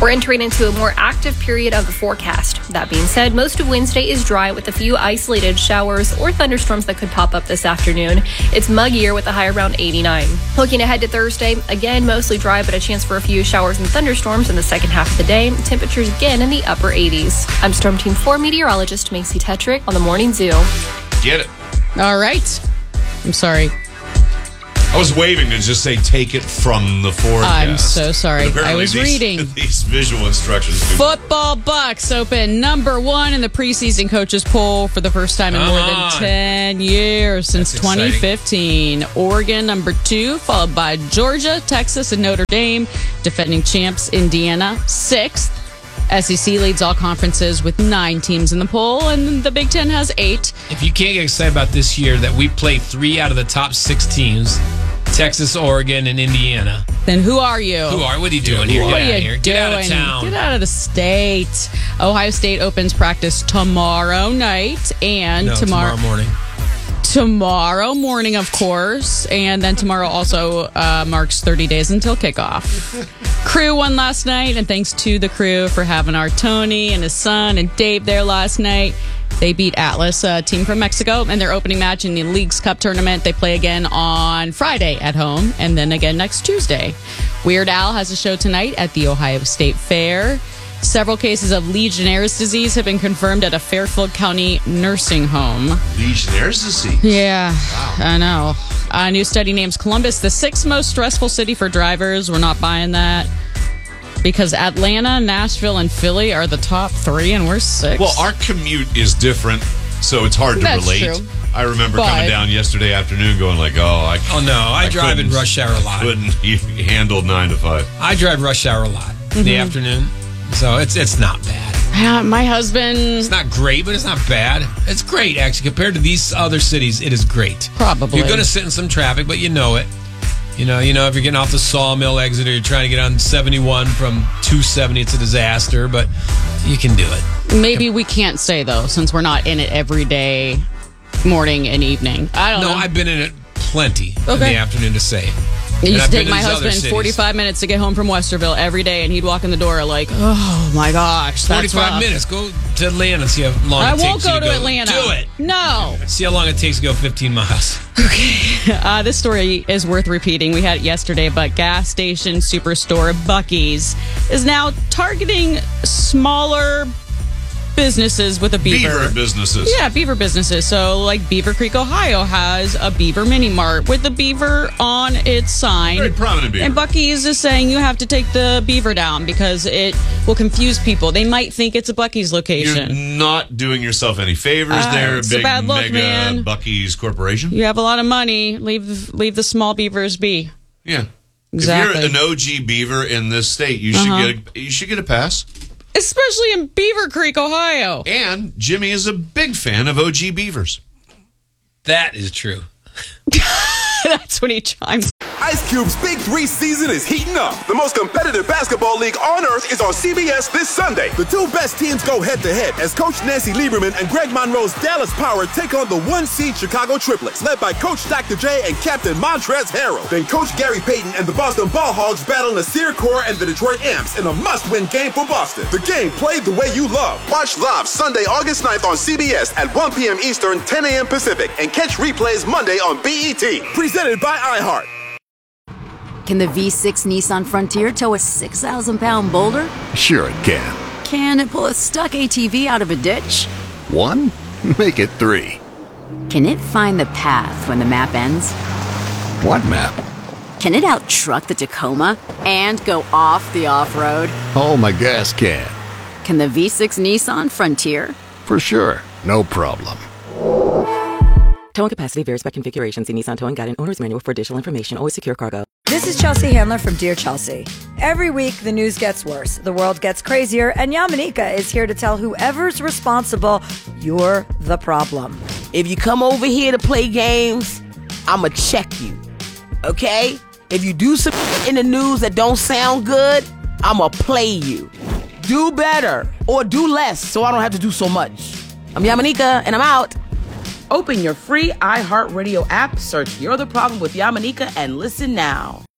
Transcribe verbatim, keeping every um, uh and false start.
We're entering into a more active period of the forecast. That being said, most of Wednesday is dry with a few isolated showers or thunderstorms that could pop up this afternoon. It's muggier with a high around eighty-nine. Looking ahead to Thursday, again, mostly dry, but a chance for a few showers and thunderstorms in the second half of the day. Temperatures again in the upper eighties. I'm Storm Team four meteorologist Macy Tetrick on the Morning Zoo. Get it. All right. I'm sorry. I was waving to just say, take it from the forecast. I'm so sorry. I was these, reading. These visual instructions. Football Bucks open number one in the preseason coaches poll for the first time in Come more on. than ten years since That's twenty fifteen. Oregon number two, followed by Georgia, Texas, and Notre Dame. Defending champs Indiana sixth. S E C leads all conferences with nine teams in the poll, and the Big Ten has eight. If you can't get excited about this year that we play three out of the top six teams, Texas, Oregon, and Indiana. Then who are you? Who are? What are you doing here? What Get are out you of here. Get out of doing? town. Get out of the state. Ohio State opens practice tomorrow night and No, tomorrow, tomorrow morning. Tomorrow morning, of course, and then tomorrow also uh, marks thirty days until kickoff. Crew won last night, and thanks to the Crew for having our Tony and his son and Dave there last night. They beat Atlas, a team from Mexico, in their opening match in the Leagues Cup tournament. They play again on Friday at home, and then again next Tuesday. Weird Al has a show tonight at the Ohio State Fair. Several cases of Legionnaire's disease have been confirmed at a Fairfield County nursing home. Legionnaire's disease? Yeah, wow. I know. A new study names Columbus the sixth most stressful city for drivers. We're not buying that. Because Atlanta, Nashville, and Philly are the top three, and we're six. Well, our commute is different, so it's hard to That's relate. true. I remember But- coming down yesterday afternoon going like, oh, I Oh, no. I, drive in couldn't- rush hour a lot. couldn't handle nine to five. I drive rush hour a lot in Mm-hmm. the afternoon. So it's it's not bad. Yeah, my husband It's not great, but it's not bad. It's great, actually. Compared to these other cities, it is great. Probably. You're going to sit in some traffic, but you know it. You know, you know, if you're getting off the Sawmill exit or you're trying to get on seventy-one from two seventy, it's a disaster, but you can do it. Maybe we can't say, though, since we're not in it every day, morning and evening. I don't No, know. I've been in it plenty in Okay. the afternoon to say. It And used I've to been take my these other husband cities. forty-five minutes to get home from Westerville every day, and he'd walk in the door like, oh, my gosh, that's forty-five rough. minutes. Go to Atlanta and see how long I it takes won't you go to to go. Atlanta. Do it. No. See how long it takes to go fifteen miles. Uh, this story is worth repeating. We had it yesterday, but gas station superstore Buc-ee's is now targeting smaller businesses with a beaver. Beaver businesses. Yeah, beaver businesses. So, like Beaver Creek, Ohio has a beaver mini mart with the beaver on its sign. Very prominent beaver. And Buc-ee's is saying you have to take the beaver down because it will confuse people. They might think it's a Buc-ee's You're location. not doing yourself any favors Uh, there, it's a big bad look, mega man. Buc-ee's corporation. You have a lot of money. Leave leave the small beavers be. Yeah. Exactly. If you're an O G beaver in this state, you should Uh-huh. get a, you should get a pass. Especially in Beaver Creek, Ohio. And Jimmy is a big fan of O G beavers. That is true. That's when he chimes. Ice Cube's Big Three season is heating up. The most competitive basketball league on earth is on C B S this Sunday. The two best teams go head-to-head as Coach Nancy Lieberman and Greg Monroe's Dallas Power take on the one-seed Chicago Triplets, led by Coach Doctor J and Captain Montrezl Harrell. Then Coach Gary Payton and the Boston Ball Hogs battle Nasir Kaur and the Detroit Amps in a must-win game for Boston. The game played the way you love. Watch live Sunday, August ninth on C B S at one p.m. Eastern, ten a.m. Pacific, and catch replays Monday on B E T. Presented by iHeart. Can the V six Nissan Frontier tow a six thousand pound boulder? Sure it can. Can it pull a stuck A T V out of a ditch? One? Make it three. Can it find the path when the map ends? What map? Can it out-truck the Tacoma and go off the off-road? Oh, my gas can. Can the V six Nissan Frontier? For sure. No problem. Towing capacity varies by configuration. See Nissan Towing Guide and Owner's Manual for additional information. Always secure cargo. This is Chelsea Handler from Dear Chelsea. Every week, the news gets worse, the world gets crazier, and Yamanika is here to tell whoever's responsible, you're the problem. If you come over here to play games, I'ma check you, okay? If you do some in the news that don't sound good, I'ma play you. Do better or do less so I don't have to do so much. I'm Yamanika, and I'm out. Open your free iHeartRadio app, search You're the Problem with Yamanika, and listen now.